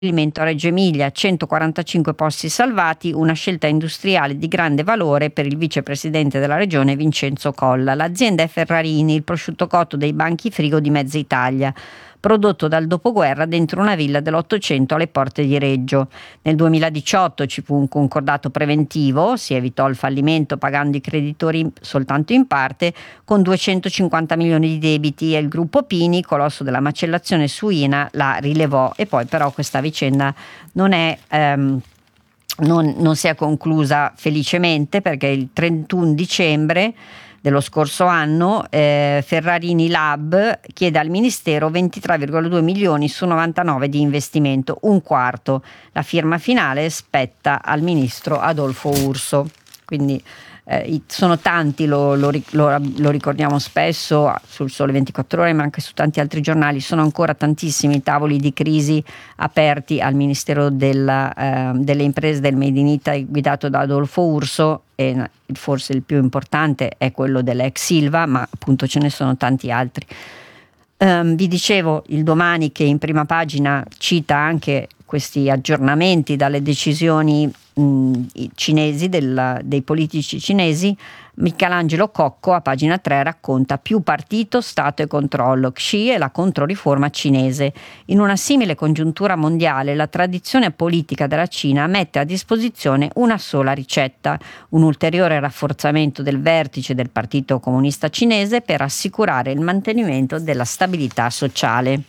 a Reggio Emilia, 145 posti salvati, una scelta industriale di grande valore per il vicepresidente della regione Vincenzo Colla. L'azienda è Ferrarini, il prosciutto cotto dei banchi frigo di mezza Italia, prodotto dal dopoguerra dentro una villa dell'Ottocento alle porte di Reggio. Nel 2018 ci fu un concordato preventivo, si evitò il fallimento pagando i creditori soltanto in parte, con 250 milioni di debiti, e il gruppo Pini, colosso della macellazione suina, la rilevò. E poi però questa vicenda non si è conclusa felicemente, perché il 31 dicembre dello scorso anno Ferrarini Lab chiede al Ministero 23,2 milioni su 99 di investimento, un quarto. La firma finale spetta al Ministro Adolfo Urso. Quindi sono tanti, lo ricordiamo spesso sul Sole 24 Ore, ma anche su tanti altri giornali. Sono ancora tantissimi tavoli di crisi aperti al Ministero delle Imprese del Made in Italy, guidato da Adolfo Urso, e forse il più importante è quello dell'ex Ilva, ma appunto ce ne sono tanti altri. Vi dicevo, il Domani, che in prima pagina cita anche questi aggiornamenti dalle decisioni cinesi, dei politici cinesi. Michelangelo Cocco a pagina 3 racconta: più partito, Stato e controllo, Xi e la controriforma cinese. In una simile congiuntura mondiale, la tradizione politica della Cina mette a disposizione una sola ricetta: un ulteriore rafforzamento del vertice del Partito Comunista Cinese per assicurare il mantenimento della stabilità sociale.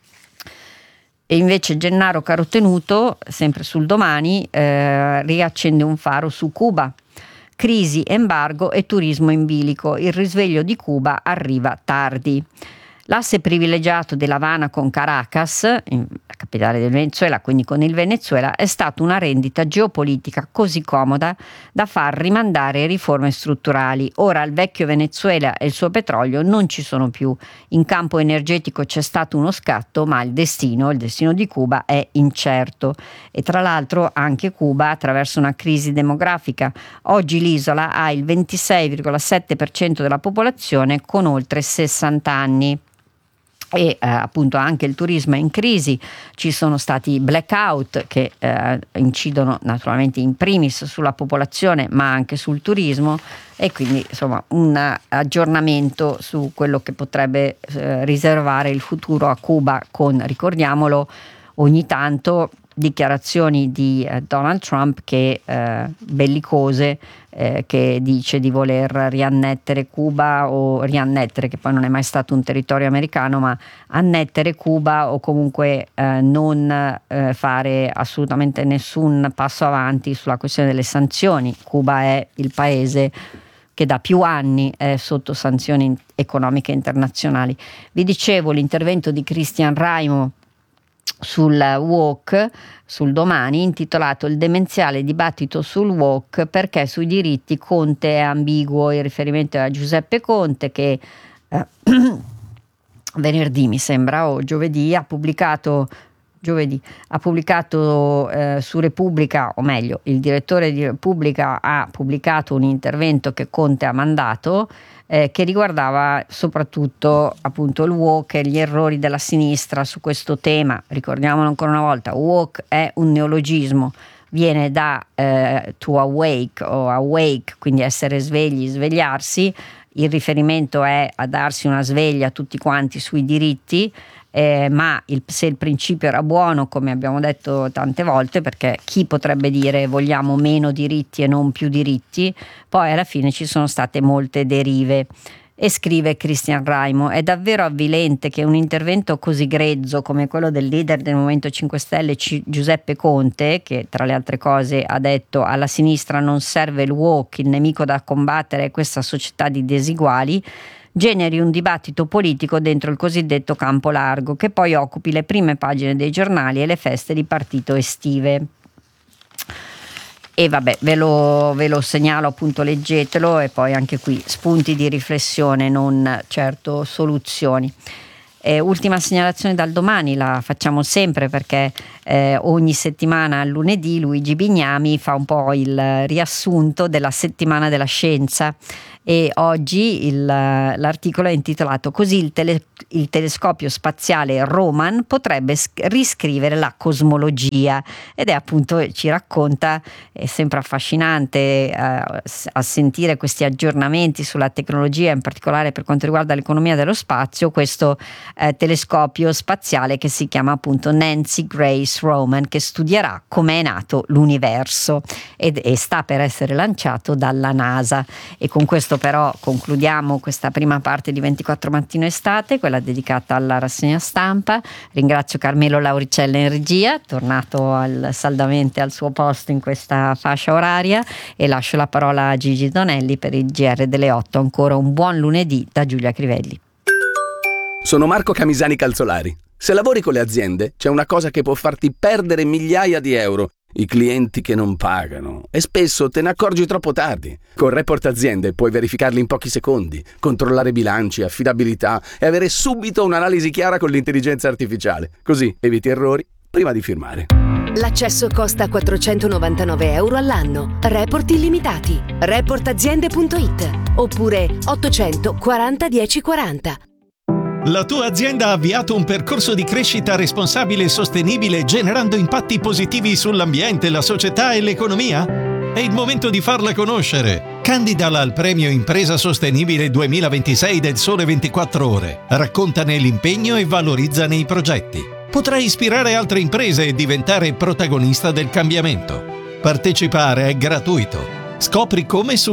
E invece Gennaro Carotenuto, sempre sul Domani, riaccende un faro su Cuba. Crisi, embargo e turismo in bilico. Il risveglio di Cuba arriva tardi. L'asse privilegiato dell'Havana con Caracas, la capitale del Venezuela, quindi con il Venezuela, è stata una rendita geopolitica così comoda da far rimandare riforme strutturali. Ora il vecchio Venezuela e il suo petrolio non ci sono più. In campo energetico c'è stato uno scatto, ma il destino di Cuba è incerto. E tra l'altro anche Cuba attraversa una crisi demografica. Oggi l'isola ha il 26,7% della popolazione con oltre 60 anni. E appunto anche il turismo è in crisi. Ci sono stati blackout che incidono naturalmente in primis sulla popolazione, ma anche sul turismo, e quindi insomma un aggiornamento su quello che potrebbe riservare il futuro a Cuba, con, ricordiamolo, ogni tanto dichiarazioni di Donald Trump che bellicose, che dice di voler riannettere Cuba, o riannettere, che poi non è mai stato un territorio americano, ma annettere Cuba, o comunque non fare assolutamente nessun passo avanti sulla questione delle sanzioni. Cuba è il paese che da più anni è sotto sanzioni economiche internazionali. Vi dicevo l'intervento di Cristian Raimo sul WOC, sul Domani, intitolato "Il demenziale dibattito sul WOC, perché sui diritti Conte è ambiguo". Il riferimento è a Giuseppe Conte, che venerdì, mi sembra, o giovedì, ha pubblicato su Repubblica, o meglio, il direttore di Repubblica ha pubblicato un intervento che Conte ha mandato, che riguardava soprattutto appunto il woke e gli errori della sinistra su questo tema. Ricordiamolo ancora una volta: woke è un neologismo, viene da to awake o awake, quindi essere svegli, svegliarsi. Il riferimento è a darsi una sveglia tutti quanti sui diritti, ma se il principio era buono, come abbiamo detto tante volte, perché chi potrebbe dire vogliamo meno diritti e non più diritti? Poi alla fine ci sono state molte derive. E scrive Cristian Raimo: è davvero avvilente che un intervento così grezzo come quello del leader del Movimento 5 Stelle Giuseppe Conte, che tra le altre cose ha detto alla sinistra non serve il woke, il nemico da combattere è questa società di diseguali, generi un dibattito politico dentro il cosiddetto campo largo, che poi occupi le prime pagine dei giornali e le feste di partito estive. E vabbè, ve lo segnalo, appunto, leggetelo, e poi anche qui spunti di riflessione, non certo soluzioni. Ultima segnalazione dal Domani, la facciamo sempre perché ogni settimana al lunedì Luigi Bignami fa un po' il riassunto della settimana della scienza, e oggi l'articolo è intitolato "Così il telescopio spaziale Roman potrebbe riscrivere la cosmologia", ed è appunto, ci racconta, è sempre affascinante a sentire questi aggiornamenti sulla tecnologia, in particolare per quanto riguarda l'economia dello spazio, questo telescopio spaziale che si chiama appunto Nancy Grace Roman, che studierà come è nato l'universo e sta per essere lanciato dalla NASA. E con questo però concludiamo questa prima parte di 24 Mattino Estate, quella dedicata alla rassegna stampa. Ringrazio Carmelo Lauricella in regia, tornato saldamente al suo posto in questa fascia oraria, e lascio la parola a Gigi Donelli per il GR delle 8. Ancora un buon lunedì da Giulia Crivelli. Sono Marco Camisani Calzolari. Se lavori con le aziende, c'è una cosa che può farti perdere migliaia di euro: i clienti che non pagano, e spesso te ne accorgi troppo tardi. Con Report Aziende puoi verificarli in pochi secondi, controllare bilanci, affidabilità e avere subito un'analisi chiara con l'intelligenza artificiale. Così eviti errori prima di firmare. L'accesso costa 499 euro all'anno. Report illimitati. Reportaziende.it oppure 840 1040. La tua azienda ha avviato un percorso di crescita responsabile e sostenibile, generando impatti positivi sull'ambiente, la società e l'economia? È il momento di farla conoscere. Candidala al premio Impresa Sostenibile 2026 del Sole 24 Ore. Raccontane l'impegno e valorizzane i progetti. Potrai ispirare altre imprese e diventare protagonista del cambiamento. Partecipare è gratuito. Scopri come su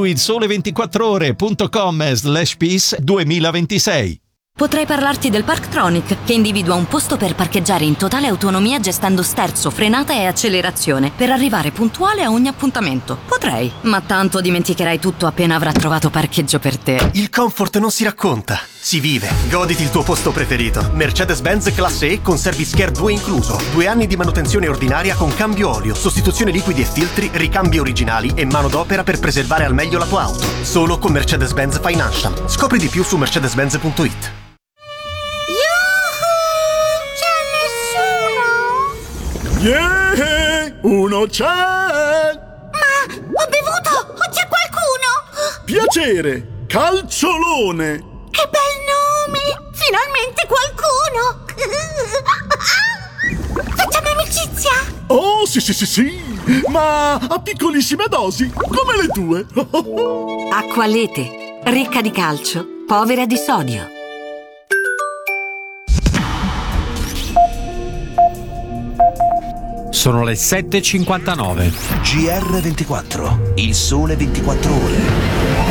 ilsole24ore.com/peace 2026. Potrei parlarti del Parktronic, che individua un posto per parcheggiare in totale autonomia gestendo sterzo, frenata e accelerazione per arrivare puntuale a ogni appuntamento. Potrei, ma tanto dimenticherai tutto appena avrà trovato parcheggio per te. Il comfort non si racconta, si vive. Goditi il tuo posto preferito. Mercedes-Benz Classe E con Service Care 2 incluso. 2 anni di manutenzione ordinaria con cambio olio, sostituzione liquidi e filtri, ricambi originali e manodopera per preservare al meglio la tua auto. Solo con Mercedes-Benz Financial. Scopri di più su mercedes-benz.it. Yeah, uno c'è! Ma ho bevuto! O c'è qualcuno? Piacere, Calciolone! Che bel nome! Finalmente qualcuno! Facciamo amicizia! Oh, sì, ma a piccolissime dosi, come le tue! Acqualete, ricca di calcio, povera di sodio. Sono le 7:59. GR24, il sole 24 ore.